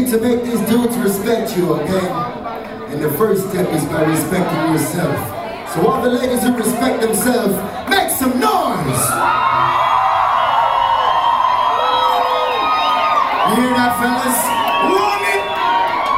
to make these dudes respect you, okay? And the first step is by respecting yourself. So all the ladies who respect themselves, make